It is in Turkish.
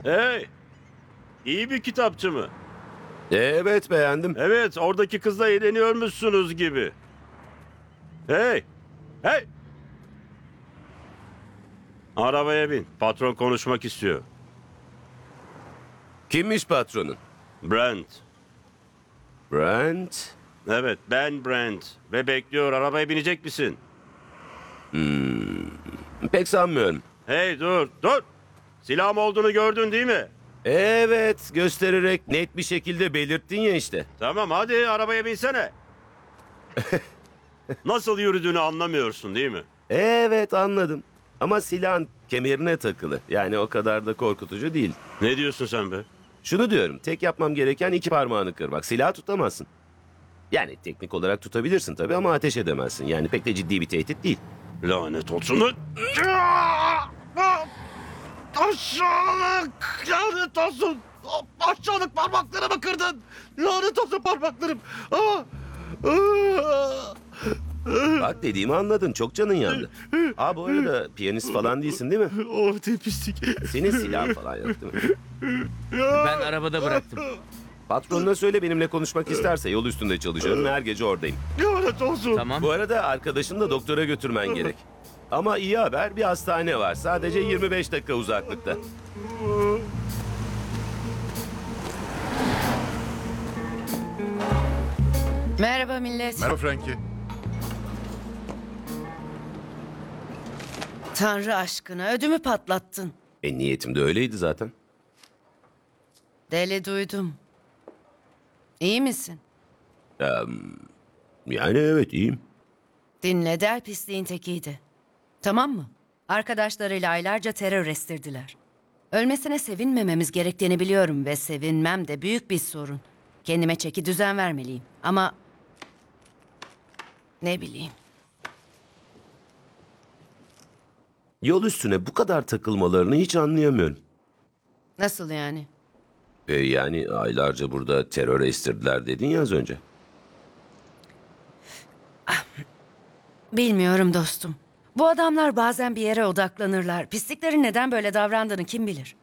Hey, iyi bir kitapçı mı? Evet, beğendim. Evet, oradaki kızla eğleniyormuşsunuz gibi. Hey, hey! Arabaya bin. Patron konuşmak istiyor. Kimmiş patronun? Brent. Brent. Evet, ben Brent. Ve bekliyor. Arabaya binecek misin? Pek sanmıyorum. Hey, dur, dur! Silahım olduğunu gördün değil mi? Evet, göstererek net bir şekilde belirttin ya işte. Tamam, hadi arabaya binsene. Nasıl yürüdüğünü anlamıyorsun değil mi? Evet, anladım. Ama silahın kemerine takılı. Yani o kadar da korkutucu değil. Ne diyorsun sen be? Şunu diyorum, tek yapmam gereken 2 parmağını kırmak. Silahı tutamazsın. Yani teknik olarak tutabilirsin tabii ama ateş edemezsin. Yani pek de ciddi bir tehdit değil. Lanet olsun lan! Aşağılık! Lanet olsun! Aşağılık parmaklarımı kırdın! Lanet olsun parmaklarım! Bak dediğimi anladın, çok canın yandı. Bu arada piyanist falan değilsin değil mi? Oh pislik! Senin silahın falan yok değil mi? Ben arabada bıraktım. Patronuna söyle benimle konuşmak isterse yol üstünde çalışıyorum ve her gece oradayım. Lanet olsun! Tamam. Bu arada arkadaşını da doktora götürmen gerek. Ama iyi haber, bir hastane var. Sadece 25 dakika uzaklıkta. Merhaba millet. Merhaba Frankie. Tanrı aşkına ödümü patlattın. Niyetim de öyleydi zaten. Deli duydum. İyi misin? Yani evet iyiyim. Dinle, der pisliğin tekiydi. Tamam mı? Arkadaşlarıyla aylarca terör estirdiler. Ölmesine sevinmememiz gerektiğini biliyorum ve sevinmem de büyük bir sorun. Kendime çeki düzen vermeliyim. Ama ne bileyim. Yol üstüne bu kadar takılmalarını hiç anlayamıyorum. Nasıl yani? Yani aylarca burada terör estirdiler dedin ya az önce. Bilmiyorum dostum. Bu adamlar bazen bir yere odaklanırlar. Pisliklerin neden böyle davrandığını kim bilir?